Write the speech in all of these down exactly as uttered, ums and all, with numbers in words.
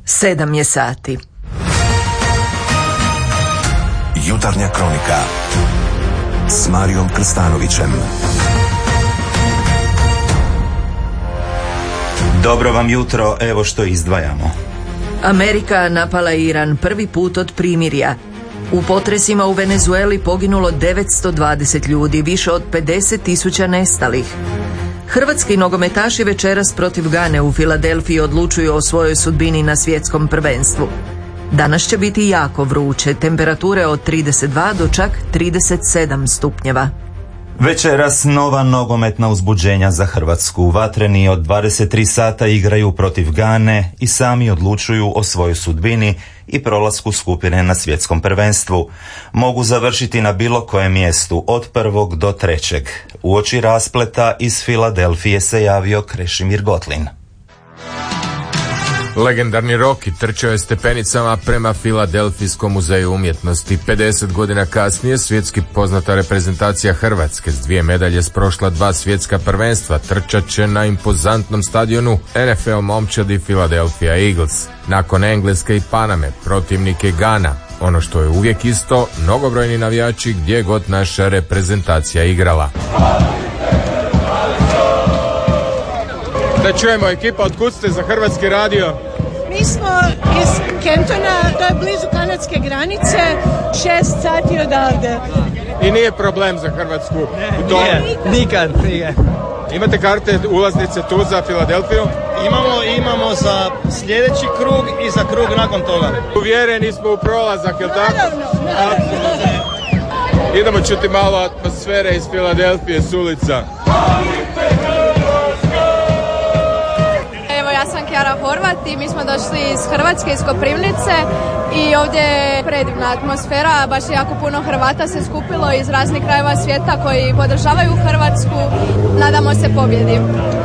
Sedam je sati. Jutarnja kronika s Marijom Krstanovićem. Dobro vam jutro, evo što izdvajamo. Amerika napala Iran prvi put od primirja. U potresima u Venezueli poginulo devetsto dvadeset ljudi, više od pedeset tisuća nestalih. Hrvatski nogometaši večeras protiv Gane u Filadelfiji odlučuju o svojoj sudbini na svjetskom prvenstvu. Danas će biti jako vruće, temperature od trideset dva do čak trideset sedam stupnjeva. Večeras nova nogometna uzbuđenja za Hrvatsku. Vatreni od dvadeset tri sata igraju protiv Gane i sami odlučuju o svojoj sudbini i prolasku skupine na svjetskom prvenstvu. Mogu završiti na bilo kojem mjestu, od prvog do trećeg. Uoči raspleta iz Filadelfije se javio Krešimir Gotlin. Legendarni Rocky trčao je stepenicama prema Filadelfijskom muzeju umjetnosti. pedeset godina kasnije svjetski poznata reprezentacija Hrvatske s dvije medalje s prošla dva svjetska prvenstva trčat će na impozantnom stadionu N F L momčadi Philadelphia Eagles. Nakon Engleske i Paname protivnik je Gana. Ono što je uvijek isto, mnogobrojni navijači gdje god naša reprezentacija igrala. Da čujemo, ekipa, otkud ste za Hrvatski radio? Mi smo iz Kentona, to je blizu kanadske granice, šest sati odavde. I nije problem za Hrvatsku? Ne, to... nije, nikad nije. Imate karte ulaznice tu za Filadelfiju? Imamo, imamo za sljedeći krug i za krug nakon toga. Uvjereni smo u prolazak, jel tako? Naravno, naravno. Idemo čuti malo atmosfere iz Filadelfije s ulica. Ja sam Kjara Horvat i mi smo došli iz Hrvatske, iz Koprivnice i ovdje je predivna atmosfera, baš jako puno Hrvata se skupilo iz raznih krajeva svijeta koji podržavaju Hrvatsku. Nadamo se pobjedi.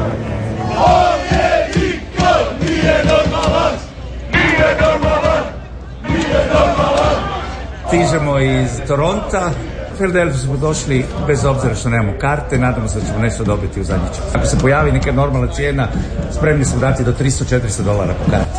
Stižemo iz Toronta. Filadelfiju smo došli bez obzira što nemamo karte, nadamo se da ćemo nešto dobiti u zadnji čas. Ako se pojavi neka normalna cijena, spremni smo dati do tristo do četiristo dolara po karti.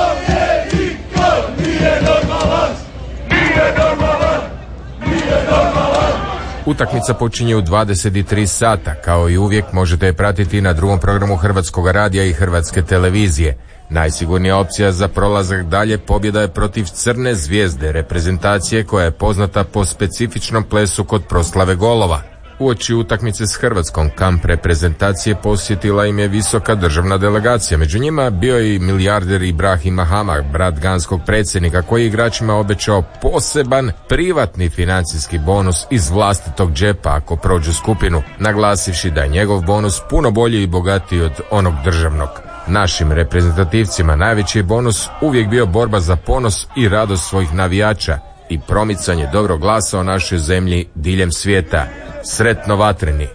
Utakmica počinje u dvadeset tri sata, kao i uvijek možete je pratiti na drugom programu Hrvatskog radija i Hrvatske televizije. Najsigurnija opcija za prolazak dalje pobjeda je protiv Crne zvijezde, reprezentacije koja je poznata po specifičnom plesu kod proslave golova. Uoči utakmice s Hrvatskom kamp reprezentacije posjetila im je visoka državna delegacija. Među njima bio je i milijarder Ibrahim Mahama, brat ganskog predsjednika, koji je igračima obećao poseban privatni financijski bonus iz vlastitog džepa ako prođu skupinu, naglasivši da je njegov bonus puno bolji i bogatiji od onog državnog. Našim reprezentativcima najveći je bonus uvijek bio borba za ponos i radost svojih navijača i promicanje dobrog glasa o našoj zemlji diljem svijeta. Sretno Vatreni!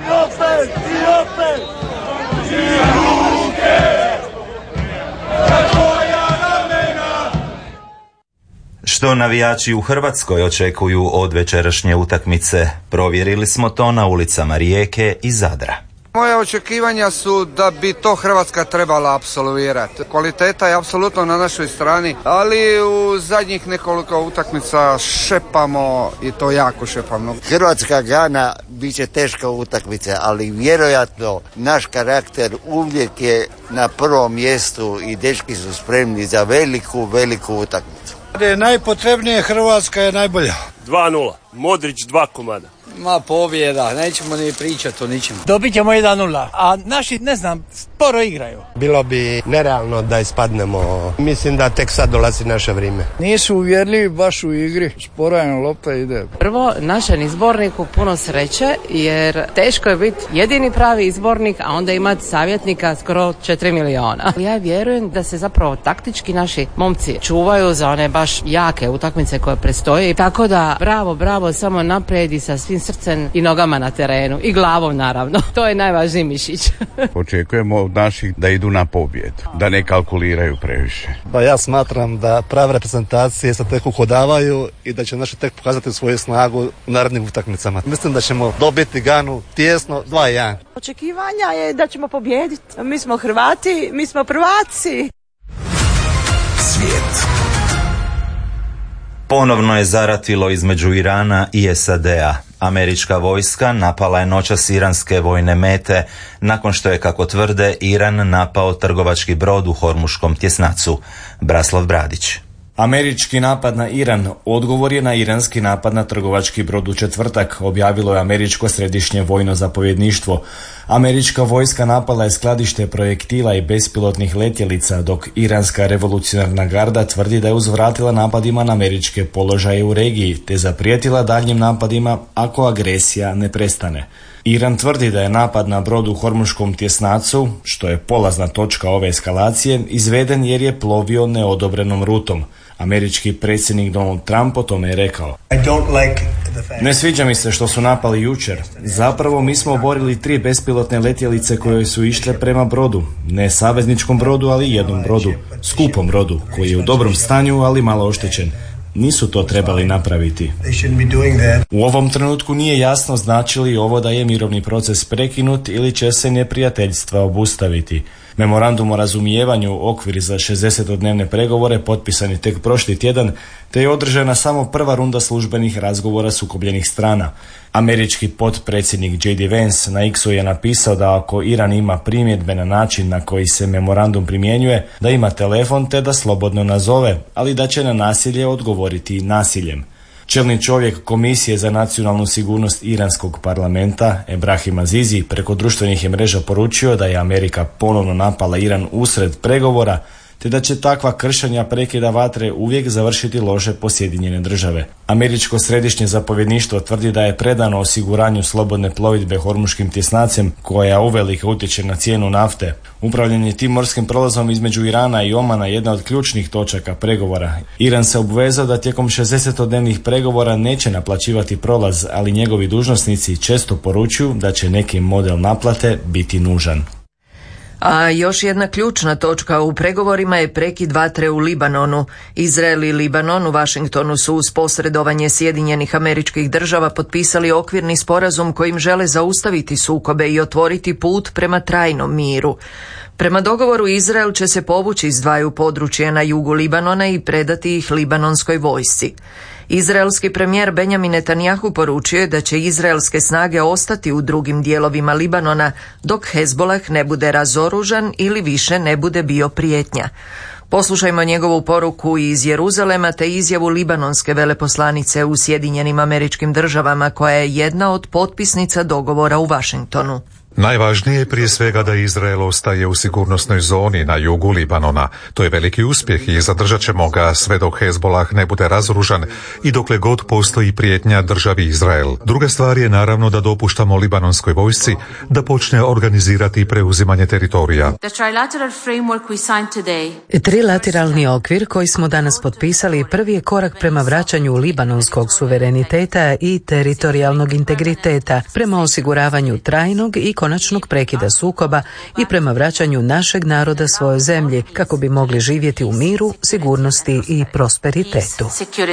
Što navijači u Hrvatskoj očekuju od večerašnje utakmice? Provjerili smo to na ulicama Rijeke i Zadra. Moje očekivanja su da bi to Hrvatska trebala apsolvirati. Kvaliteta je apsolutno na našoj strani, ali u zadnjih nekoliko utakmica šepamo i to jako šepamo. Hrvatska Gana bit će teška utakmica, ali vjerojatno naš karakter uvijek je na prvom mjestu i dečki su spremni za veliku, veliku utakmicu. Najpotrebnije Hrvatska je najbolja. dva nula. Modrić dva komada. Ma pobjeda, nećemo ni pričati o ničemu. Dobit ćemo jedan nula, a naši, ne znam, sporo igraju. Bilo bi nerealno da ispadnemo. Mislim da tek sad dolazi naše vrijeme. Nisu uvjerljivi baš u igri, sporo je lopta ide. Prvo, našem izborniku puno sreće, jer teško je biti jedini pravi izbornik, a onda imati savjetnika skoro četiri miliona. Ja vjerujem da se zapravo taktički naši momci čuvaju za one baš jake utakmice koje predstoje. Tako da, bravo, bravo, samo naprijed i sa svim srcem i nogama na terenu i glavom naravno. To je najvažniji mišić. Očekujemo od naših da idu na pobjedu, da ne kalkuliraju previše. Pa ja smatram da prave reprezentacije se tek uhodavaju i da će naši tek pokazati svoju snagu u narednim utakmicama. Mislim da ćemo dobiti Ganu tijesno dva jedan. Očekivanja je da ćemo pobijediti. Mi smo Hrvati, mi smo prvaci. svijet. Ponovno je zaratilo između Irana i S A D-a. Američka vojska napala je noćas iranske vojne mete nakon što je, kako tvrde, Iran napao trgovački brod u Hormuškom tjesnacu. Braslav Bradić. Američki napad na Iran odgovor je na iranski napad na trgovački brod u četvrtak, objavilo je Američko središnje vojno zapovjedništvo. Američka vojska napala je skladište projektila i bespilotnih letjelica, dok iranska revolucionarna garda tvrdi da je uzvratila napadima na američke položaje u regiji, te zaprijetila daljnjim napadima ako agresija ne prestane. Iran tvrdi da je napad na brod u Hormuškom tjesnacu, što je polazna točka ove eskalacije, izveden jer je plovio neodobrenom rutom. Američki predsjednik Donald Trump o tome je rekao: Ne sviđa mi se što su napali jučer. Zapravo mi smo oborili tri bespilotne letjelice koje su išle prema brodu. Ne savezničkom brodu, ali jednom brodu. Skupom brodu, koji je u dobrom stanju, ali malo oštećen. Nisu to trebali napraviti. U ovom trenutku nije jasno znači li ovo da je mirovni proces prekinut ili će se neprijateljstva obustaviti. Memorandum o razumijevanju, okvir za šezdesetodnevne pregovore, potpisan je tek prošli tjedan, te je održana samo prva runda službenih razgovora sukobljenih strana. Američki potpredsjednik J D Vance na X-u je napisao da ako Iran ima primjedbe na način na koji se memorandum primjenjuje, da ima telefon te da slobodno nazove, ali da će na nasilje odgovoriti nasiljem. Čelni čovjek Komisije za nacionalnu sigurnost iranskog parlamenta, Ebrahim Azizi, preko društvenih je mreža poručio da je Amerika ponovno napala Iran usred pregovora, te da će takva kršenja prekida vatre uvijek završiti loše po Sjedinjene države. Američko središnje zapovjedništvo tvrdi da je predano osiguranju slobodne plovidbe Hormuškim tjesnacem, koja uvelike utječe na cijenu nafte. Upravljanje tim morskim prolazom između Irana i Omana je jedna od ključnih točaka pregovora. Iran se obvezao da tijekom šezdesetodnevnih pregovora neće naplaćivati prolaz, ali njegovi dužnosnici često poručuju da će neki model naplate biti nužan. A još jedna ključna točka u pregovorima je prekid vatre u Libanonu. Izrael i Libanon u Washingtonu su uz posredovanje Sjedinjenih Američkih Država potpisali okvirni sporazum kojim žele zaustaviti sukobe i otvoriti put prema trajnom miru. Prema dogovoru Izrael će se povući iz dvaju područja na jugu Libanona i predati ih libanonskoj vojsci. Izraelski premijer Benjamin Netanjahu poručio je da će izraelske snage ostati u drugim dijelovima Libanona dok Hezbolah ne bude razoružan ili više ne bude bio prijetnja. Poslušajmo njegovu poruku iz Jeruzalema te izjavu libanonske veleposlanice u Sjedinjenim Američkim Državama, koja je jedna od potpisnica dogovora u Washingtonu. Najvažnije je prije svega da Izrael ostaje u sigurnosnoj zoni na jugu Libanona. To je veliki uspjeh i zadržat ćemo ga sve dok Hezbolah ne bude razoružan i dokle god postoji prijetnja državi Izrael. Druga stvar je naravno da dopuštamo libanonskoj vojsci da počne organizirati preuzimanje teritorija. Trilateralni okvir koji smo danas potpisali prvi je korak prema vraćanju libanonskog suvereniteta i teritorijalnog integriteta, prema osiguravanju trajnog i konačnog prekida sukoba i prema vraćanju našeg naroda svojoj zemlji kako bi mogli živjeti u miru, sigurnosti i prosperitetu.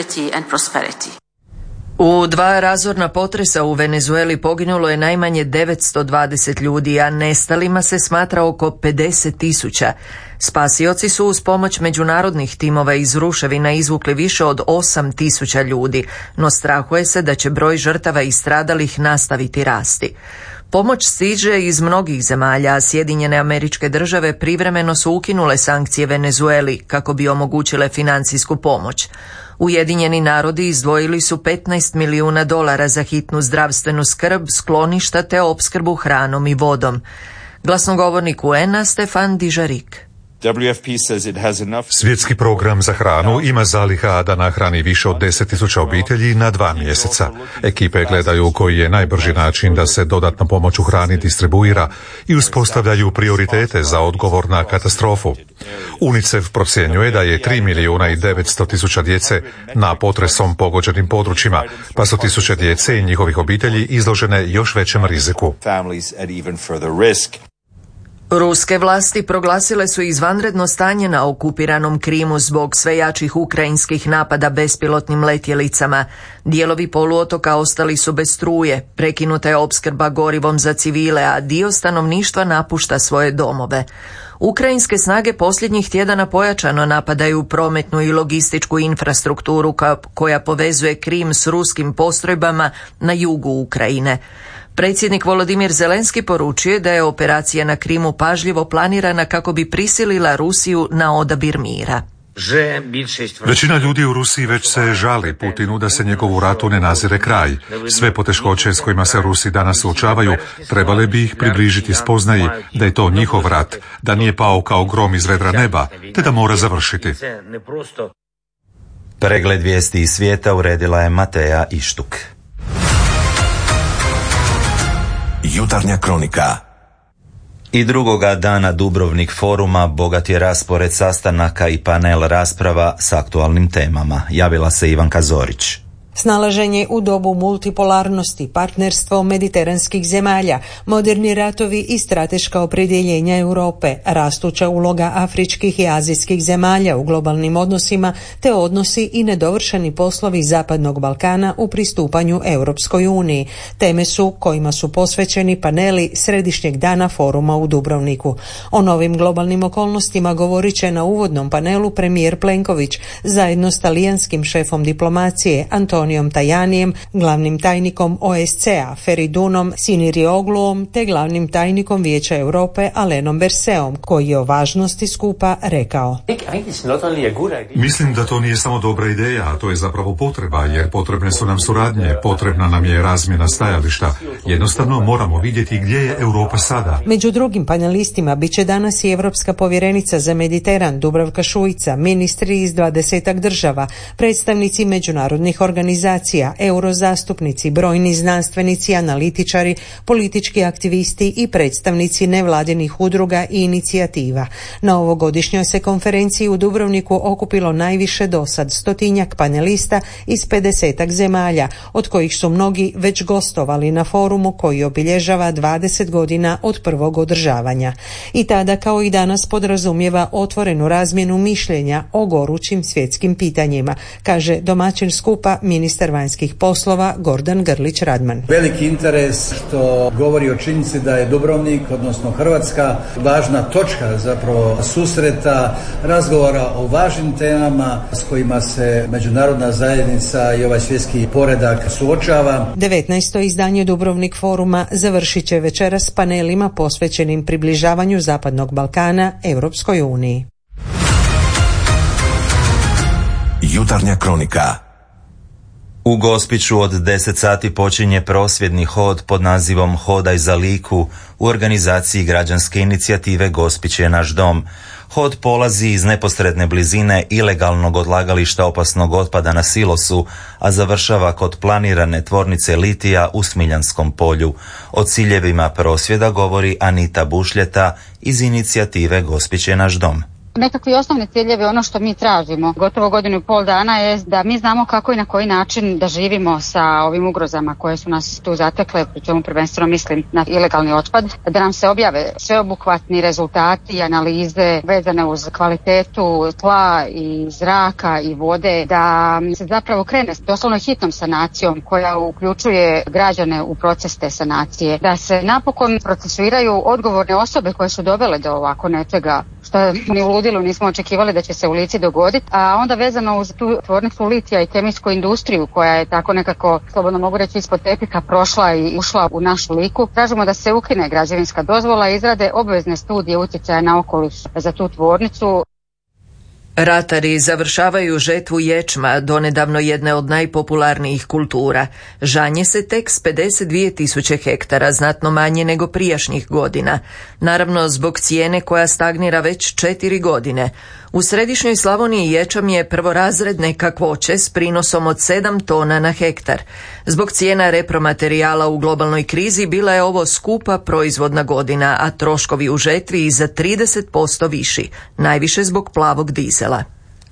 U dva razorna potresa u Venezueli poginulo je najmanje devetsto dvadeset ljudi, a nestalima se smatra oko pedeset tisuća. Spasioci su uz pomoć međunarodnih timova iz ruševina izvukli više od osam tisuća ljudi, no strahuje se da će broj žrtava i stradalih nastaviti rasti. Pomoć stiže iz mnogih zemalja, a Sjedinjene Američke Države privremeno su ukinule sankcije Venezueli kako bi omogućile financijsku pomoć. Ujedinjeni narodi izdvojili su petnaest milijuna dolara za hitnu zdravstvenu skrb, skloništa te opskrbu hranom i vodom. Glasnogovornik U N-a Stefan Dižarik. Svjetski program za hranu ima zaliha da nahrani više od deset tisuća obitelji na dva mjeseca. Ekipe gledaju koji je najbrži način da se dodatna pomoć u hrani distribuira i uspostavljaju prioritete za odgovor na katastrofu. UNICEF procjenjuje da je tri milijuna i devetsto tisuća djece na potresom pogođenim područjima, pa su tisuće djece i njihovih obitelji izložene još većem riziku. Ruske vlasti proglasile su izvanredno stanje na okupiranom Krimu zbog sve jačih ukrajinskih napada bespilotnim letjelicama. Dijelovi poluotoka ostali su bez struje, prekinuta je opskrba gorivom za civile, a dio stanovništva napušta svoje domove. Ukrajinske snage posljednjih tjedana pojačano napadaju prometnu i logističku infrastrukturu koja povezuje Krim s ruskim postrojbama na jugu Ukrajine. Predsjednik Volodimir Zelenski poručuje da je operacija na Krimu pažljivo planirana kako bi prisilila Rusiju na odabir mira. Većina ljudi u Rusiji već se žali Putinu da se njegovu ratu ne nazire kraj. Sve poteškoće s kojima se Rusi danas suočavaju trebale bi ih približiti spoznaji da je to njihov rat, da nije pao kao grom iz vedra neba, te da mora završiti. Pregled vijesti iz svijeta uredila je Mateja Ištuk. Jutarnja kronika. I drugoga dana Dubrovnik foruma bogat je raspored sastanaka i panel rasprava s aktualnim temama. Javila se Ivanka Zorić. Snalaženje u dobu multipolarnosti, partnerstvo mediteranskih zemalja, moderni ratovi i strateška opredjeljenja Europe, rastuća uloga afričkih i azijskih zemalja u globalnim odnosima, te odnosi i nedovršeni poslovi Zapadnog Balkana u pristupanju Europskoj uniji. Teme su kojima su posvećeni paneli središnjeg dana foruma u Dubrovniku. O novim globalnim okolnostima govorit će na uvodnom panelu premijer Plenković zajedno s talijanskim šefom diplomacije Antonijom Tajanijem, glavnim tajnikom O S C A Feridunom Siniriogluom te glavnim tajnikom Vijeća Europe Alenom Berseom, koji je o važnosti skupa rekao: Mislim da to nije samo dobra ideja, a to je zapravo potreba, jer potrebne su nam suradnje, potrebna nam je razmjena stajališta. Jednostavno moramo vidjeti gdje je Europa sada. Među drugim panelistima bit će danas i Europska povjerenica za Mediteran Dubravka Šuica, ministri iz dvadesetak država, predstavnici međunarodnih organizacija, eurozastupnici, brojni znanstvenici, analitičari, politički aktivisti i predstavnici nevladinih udruga i inicijativa. Na ovogodišnjoj se konferenciji u Dubrovniku okupilo najviše dosad stotinjak panelista iz pedesetak zemalja, od kojih su mnogi već gostovali na forumu koji obilježava dvadeset godina od prvog održavanja. I tada, kao i danas, podrazumijeva otvorenu razmjenu mišljenja o gorućim svjetskim pitanjima, kaže domaćin skupa ministar vanjskih poslova Gordan Grlić Radman. Veliki interes što govori o činjenici da je Dubrovnik, odnosno Hrvatska, važna točka zapravo susreta, razgovora o važnim temama s kojima se međunarodna zajednica i ovaj svjetski poredak suočava. devetnaesto izdanje Dubrovnik foruma završit će večeras panelima posvećenim približavanju Zapadnog Balkana Europskoj uniji. Jutarnja kronika. U Gospiću od deset sati počinje prosvjedni hod pod nazivom Hodaj za Liku u organizaciji građanske inicijative Gospić je naš dom. Hod polazi iz neposredne blizine ilegalnog odlagališta opasnog otpada na silosu, a završava kod planirane tvornice litija u Smiljanskom polju. O ciljevima prosvjeda govori Anita Bušljeta iz inicijative Gospić je naš dom. Nekakvi osnovni ciljevi, ono što mi tražimo gotovo godinu i pol dana, je da mi znamo kako i na koji način da živimo sa ovim ugrozama koje su nas tu zatekle, pri čemu prvenstveno mislim na ilegalni otpad, da nam se objave sveobuhvatni rezultati i analize vezane uz kvalitetu tla i zraka i vode, da se zapravo krene s doslovno hitnom sanacijom koja uključuje građane u proces te sanacije, da se napokon procesuiraju odgovorne osobe koje su dovele do ovako nečega što ni u ludilu nismo očekivali da će se u Lici dogoditi, a onda vezano uz tu tvornicu litija i kemijsku industriju koja je tako nekako, slobodno mogu reći, ispod tepiha prošla i ušla u našu Liku, tražimo da se ukine građevinska dozvola i izrade obvezne studije utjecaja na okoliš za tu tvornicu. Ratari završavaju žetvu ječma, donedavno jedne od najpopularnijih kultura. Žanje se tek s pedeset dvije tisuće hektara, znatno manje nego prijašnjih godina. Naravno, zbog cijene koja stagnira već četiri godine. U središnjoj Slavoniji ječam je prvorazredne kakvoće s prinosom od sedam tona na hektar. Zbog cijena repromaterijala u globalnoj krizi bila je ovo skupa proizvodna godina, a troškovi u žetvi i za trideset posto viši, najviše zbog plavog dizela.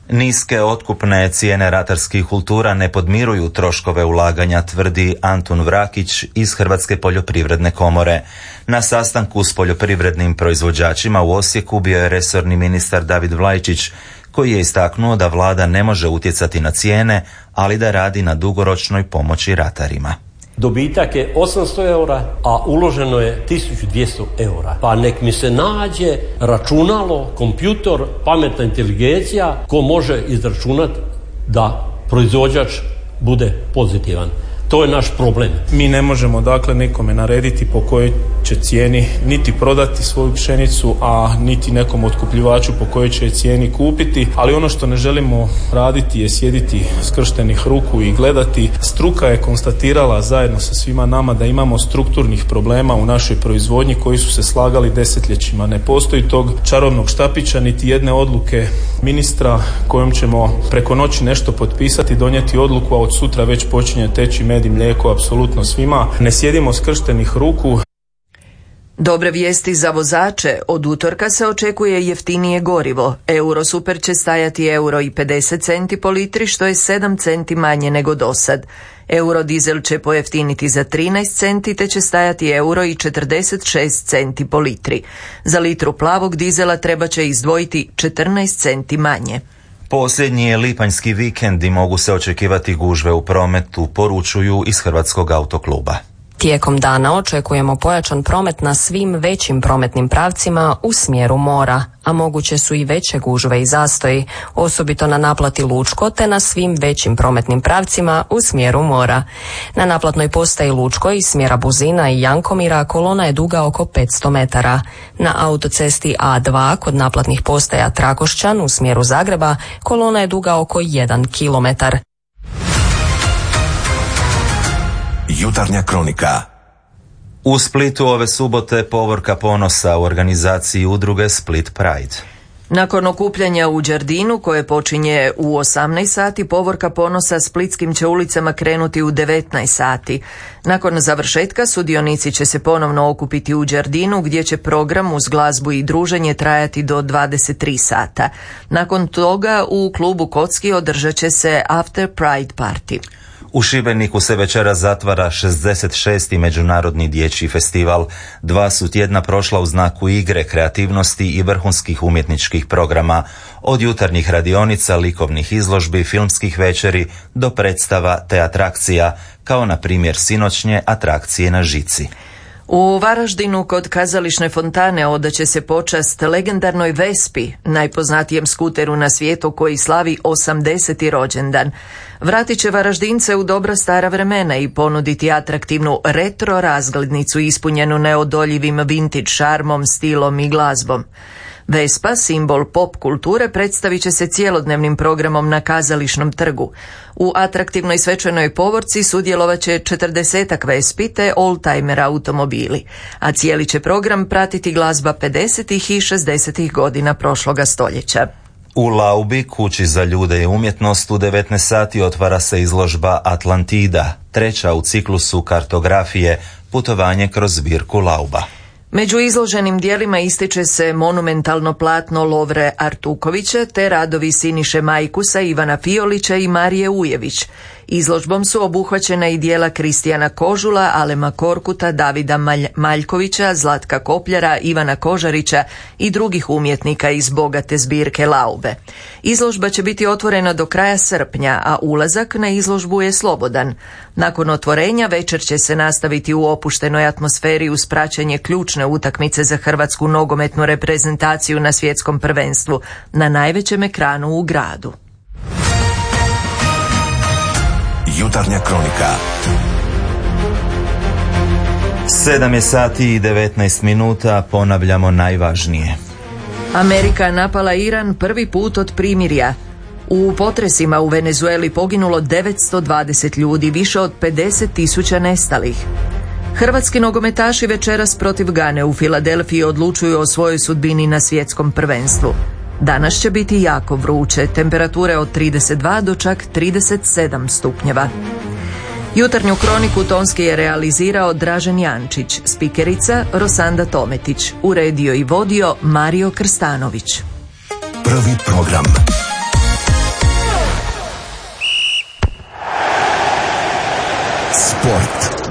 Niske otkupne cijene ratarskih kultura ne podmiruju troškove ulaganja, tvrdi Antun Vrakić iz Hrvatske poljoprivredne komore. Na sastanku s poljoprivrednim proizvođačima u Osijeku bio je resorni ministar David Vlajčić, koji je istaknuo da vlada ne može utjecati na cijene, ali da radi na dugoročnoj pomoći ratarima. Dobitak je osamsto eura, a uloženo je tisuću dvjesto eura. Pa nek mi se nađe računalo, kompjutor, pametna inteligencija ko može izračunati da proizvođač bude pozitivan. To je naš problem. Mi ne možemo dakle nekome narediti po kojoj će cijeni niti prodati svoju pšenicu, a niti nekom otkupljivaču po kojoj će cijeni kupiti, ali ono što ne želimo raditi je sjediti skrštenih ruku i gledati. Struka je konstatirala zajedno sa svima nama da imamo strukturnih problema u našoj proizvodnji koji su se slagali desetljećima. Ne postoji tog čarobnog štapića niti jedne odluke ministra kojom ćemo preko noći nešto potpisati, donijeti odluku, a od sutra već počinje teći med i mlijeko apsolutno svima. Ne sjedimo skrštenih ruku. Dobre vijesti za vozače. Od utorka se očekuje jeftinije gorivo. Eurosuper će stajati euro i pedeset centi po litri, što je sedam centi manje nego dosad. Eurodizel će pojeftiniti za trinaest centi, te će stajati euro i četrdeset šest centi po litri. Za litru plavog dizela treba će izdvojiti četrnaest centi manje. Posljednji je lipanjski vikend i mogu se očekivati gužve u prometu, poručuju iz Hrvatskog autokluba. Tijekom dana očekujemo pojačan promet na svim većim prometnim pravcima u smjeru mora, a moguće su i veće gužve i zastoji, osobito na naplati Lučko te na svim većim prometnim pravcima u smjeru mora. Na naplatnoj postaji Lučko iz smjera Buzina i Jankomira kolona je duga oko petsto metara. Na autocesti A dva kod naplatnih postaja Trakošćan u smjeru Zagreba kolona je duga oko jedan kilometar. Jutarnja kronika. U Splitu ove subote povorka ponosa u organizaciji udruge Split Pride. Nakon okupljanja u Đardinu, koje počinje u osamnaest sati, povorka ponosa splitskim će ulicama krenuti u devetnaest sati. Nakon završetka sudionici će se ponovno okupiti u Đardinu, gdje će program uz glazbu i druženje trajati do dvadeset tri sata. Nakon toga u klubu Kocki održat će se After Pride Party. U Šibeniku se večera zatvara šezdeset šesti Međunarodni dječji festival. Dva su tjedna prošla u znaku igre, kreativnosti i vrhunskih umjetničkih programa. Od jutarnjih radionica, likovnih izložbi, filmskih večeri do predstava te atrakcija, kao na primjer sinoćnje atrakcije na žici. U Varaždinu kod kazališne fontane odat će se počast legendarnoj Vespi, najpoznatijem skuteru na svijetu koji slavi osamdeseti rođendan. Vratit će Varaždince u dobra stara vremena i ponuditi atraktivnu retro razglednicu ispunjenu neodoljivim vintage šarmom, stilom i glazbom. Vespa, simbol pop kulture, predstavit će se cjelodnevnim programom na kazališnom trgu. U atraktivnoj svečanoj povorci sudjelovat će četrdesetak Vespi te oldtimer automobili, a cijeli će program pratiti glazba pedesetih i šezdesetih godina prošloga stoljeća. U Laubi, kući za ljude i umjetnost, u devetnaest sati otvara se izložba Atlantida, treća u ciklusu kartografije, putovanje kroz zbirku Lauba. Među izloženim dijelima ističe se monumentalno platno Lovre Artukovića te radovi Siniše Majkusa, Ivana Fiolića i Marije Ujević. Izložbom su obuhvaćena i dijela Kristijana Kožula, Alema Korkuta, Davida Malj- Maljkovića, Zlatka Kopljara, Ivana Kožarića i drugih umjetnika iz bogate zbirke Laube. Izložba će biti otvorena do kraja srpnja, a ulazak na izložbu je slobodan. Nakon otvorenja večer će se nastaviti u opuštenoj atmosferi uz praćenje ključne utakmice za hrvatsku nogometnu reprezentaciju na svjetskom prvenstvu na najvećem ekranu u gradu. Jutarnja kronika. Sedam je sati i devetnaest minuta, ponavljamo najvažnije. Amerika napala Iran prvi put od primirja. U potresima u Venezueli poginulo devetsto dvadeset ljudi, više od pedeset tisuća nestalih. Hrvatski nogometaši večeras protiv Gane u Filadelfiji odlučuju o svojoj sudbini na svjetskom prvenstvu. Danas će biti jako vruće, temperature od trideset dva do čak trideset sedam stupnjeva. Jutarnju kroniku tonski je realizirao Dražen Jančić, spikerica Rosanda Tometić, uredio i vodio Mario Krstanović. Prvi program. Sport.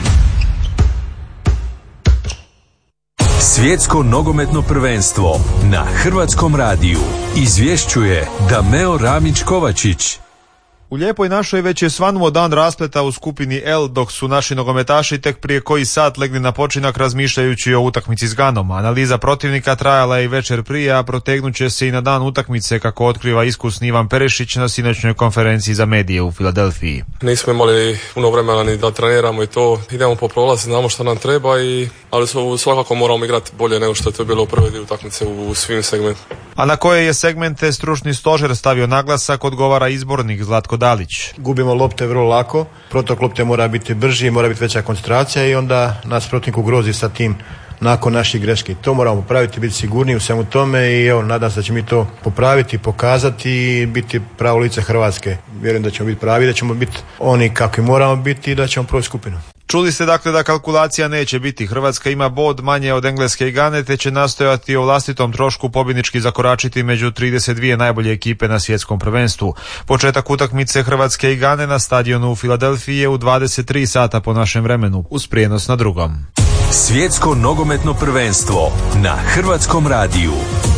Svjetsko nogometno prvenstvo na Hrvatskom radiju izvješćuje Dameo Ramić-Kovačić. U Lijepoj našoj već je svanuo dan raspleta u skupini L, dok su naši nogometaši tek prije koji sat legli na počinak razmišljajući o utakmici s Ganom. Analiza protivnika trajala je i večer prije, a protegnut će se i na dan utakmice, kako otkriva iskusni Ivan Perešić na sinoćnoj konferenciji za medije u Filadelfiji. Nismo imali puno vremena ni da treniramo i to, idemo po prolazi, znamo što nam treba, i, ali svakako moramo igrati bolje nego što je to bilo u prvoj dio utakmice u svim segmentima. A na koje je segmente stručni stožer stavio naglasak, odgovara izbornik Zlatko Dalić. Gubimo lopte vrlo lako, protok lopte mora biti brži, mora biti veća koncentracija i onda nas protivnik ugrozi sa tim nakon naših greški. To moramo popraviti, biti sigurniji u svemu tome i evo, nadam se da ćemo mi to popraviti, pokazati i biti pravo lice Hrvatske. Vjerujem da ćemo biti pravi, da ćemo biti oni kakvi moramo biti i da ćemo proći skupinu. Čuli ste dakle da kalkulacija neće biti. Hrvatska ima bod manje od Engleske i Gane, te će nastojati o vlastitom trošku pobjednički zakoračiti među trideset dvije najbolje ekipe na svjetskom prvenstvu. Početak utakmice Hrvatske i Gane na stadionu u Filadelfiji je u dvadeset tri sata po našem vremenu, uz prijenos na drugom. Svjetsko nogometno prvenstvo na Hrvatskom radiju.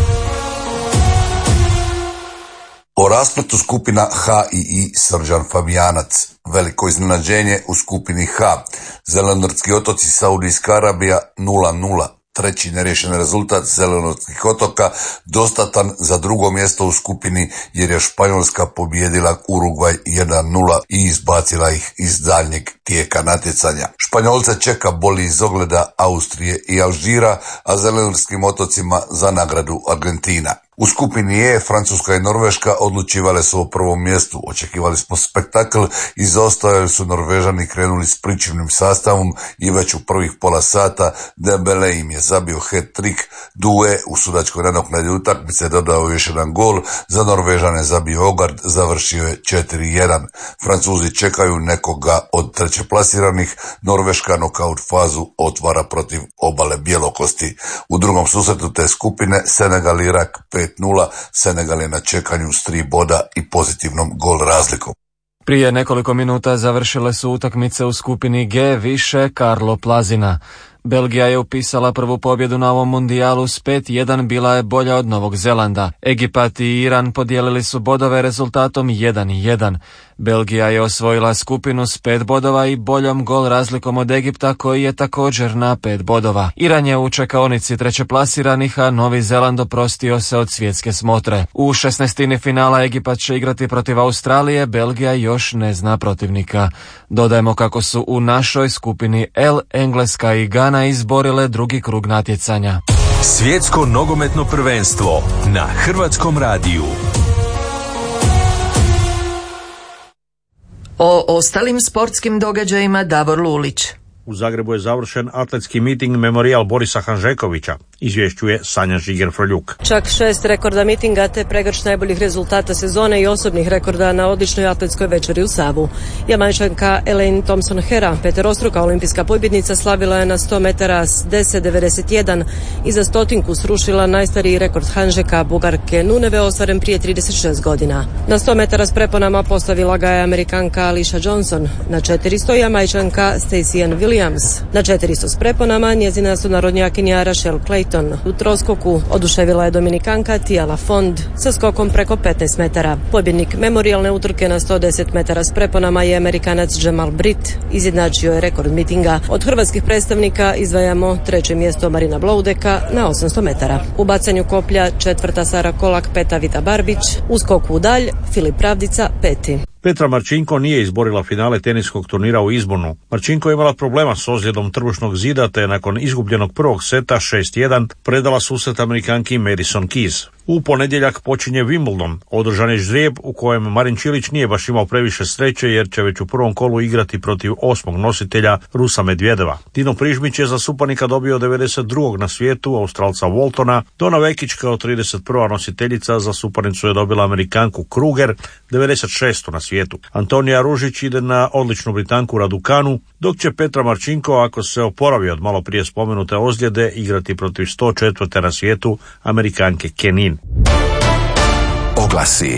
O raspletu skupina H i I Srđan Fabijanac. Veliko iznenađenje u skupini H. Zelenortski otoci, Saudijska Arabija nula nula. Treći neriješen rezultat Zelenortskih otoka, dostatan za drugo mjesto u skupini, jer je Španjolska pobijedila Urugvaj jedan nula i izbacila ih iz daljnjeg tijeka natjecanja. Španjolce čeka boli iz ogleda Austrije i Alžira, a Zelenorskim otocima za nagradu Argentina. U skupini E Francuska i Norveška odlučivale su o prvom mjestu. Očekivali smo spektakl i zaostajali su Norvežani krenuli s pričivnim sastavom i već u prvih pola sata Dembele im je zabio hat-trick. Due u sudačkoj nadoknadi utakmice dodao još jedan gol, za Norvežane zabio Ogard, završio je četiri jedan. Francuzi čekaju nekoga od treće plasiranih, Norveška nokaut fazu otvara protiv obale bjelokosti. U drugom susretu te skupine Senegal Irak pet nula, Senegal je na čekanju s tri boda i pozitivnom gol razlikom. Prije nekoliko minuta završile su utakmice u skupini G više Karlo Plazina. Belgija je upisala prvu pobjedu na ovom mundijalu s pet jedan, bila je bolja od Novog Zelanda. Egipat i Iran podijelili su bodove rezultatom jedan jedan. Belgija je osvojila skupinu s pet bodova i boljom gol razlikom od Egipta, koji je također na pet bodova. Iran je u čekaonici treće plasiranih, a Novi Zeland oprostio se od svjetske smotre. U šesnaestini finala Egipat će igrati protiv Australije, Belgija još ne zna protivnika. Dodajemo kako su u našoj skupini L Engleska i Gana izborile drugi krug natjecanja. Svjetsko nogometno prvenstvo na Hrvatskom radiju. O ostalim sportskim događajima Davor Lulić. U Zagrebu je završen atletski miting Memorijal Borisa Hanžekovića, izvješćuje Sanja Žiger-Froljuk. Čak šest rekorda mitinga te pregršt najboljih rezultata sezone i osobnih rekorda na odličnoj atletskoj večeri u Savu. Jamajčanka Elaine Thompson-Hera, peterostruka olimpijska pobjednica, slavila je na sto metara s deset devedeset jedan i za stotinku srušila najstariji rekord Hanžeka, Bugarke Nuneve, ostvaren prije trideset šest godina. Na sto metara s preponama postavila ga je Amerikanka Alicia Johnson, na četiristo Jamajčanka Stacey Ann Williams. Na četiristo s preponama njezina sunarodnjakinja Rachel Clayton. U troskoku oduševila je Dominikanka Tia Lafond sa skokom preko petnaest metara. Pobjednik memorijalne utrke na sto deset metara s preponama je Amerikanac Jamal Britt. Izjednačio je rekord mitinga. Od hrvatskih predstavnika izdvajamo treće mjesto Marina Bloudeka na osamsto metara. U bacanju koplja četvrta Sara Kolak, peta Vita Barbić. U skoku u dalj Filip Pravdica, peti. Petra Marčinko nije izborila finale teniskog turnira u Izbornu. Marčinko je imala problema s ozljedom trbušnog zida, te nakon izgubljenog prvog seta šest jedan predala susret Amerikanki Madison Keys. U ponedjeljak počinje Wimbledon, održan je ždrijeb u kojem Marin Čilić nije baš imao previše sreće, jer će već u prvom kolu igrati protiv osmog nositelja Rusa Medvedeva. Dino Prižmić je za suparnika dobio devedeset drugog na svijetu Australca Waltona, Dona Vekić kao trideset prva nositeljica za suparnicu je dobila Amerikanku Kruger, devedeset šestu na svijetu. Antonija Ružić ide na odličnu Britanku Raducanu, dok će Petra Marčinko, ako se oporavi od malo prije spomenute ozljede, igrati protiv sto četvrte na svijetu Amerikanke Kenin. Oglasi.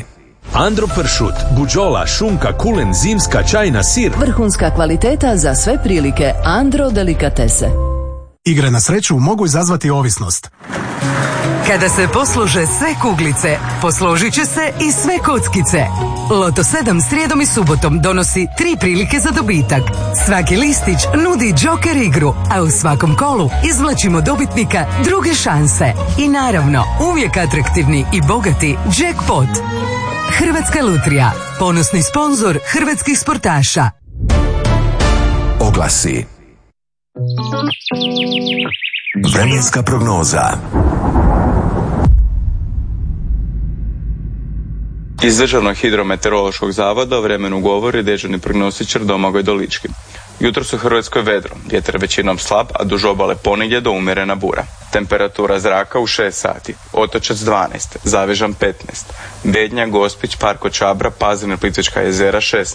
Andro pršut, buđola, šunka, kulen, zimska, čajna, sir. Vrhunska kvaliteta za sve prilike. Andro delikatese. Igre na sreću mogu izazvati ovisnost. Kada se poslože sve kuglice, posložit će se i sve kockice. Loto sedam srijedom i subotom donosi tri prilike za dobitak. Svaki listić nudi džoker igru, a u svakom kolu izvlačimo dobitnika druge šanse. I naravno, uvijek atraktivni i bogati jackpot. Hrvatska lutrija, ponosni sponzor hrvatskih sportaša. Oglasi. Vremenska prognoza. Iz Državnog hidrometeorološkog zavoda o vremenu govori dežurni prognostičar Domagoj Dolički. Jutros u Hrvatskoj vedro, vjetar većinom slab, a duž obale ponegdje do umjerena bura. Temperatura zraka u šest sati, Otočac dvanaest, Zavežan petnaest, Bednja, Gospić, Parko Čabra, Pazin i Plitvička jezera šesnaest.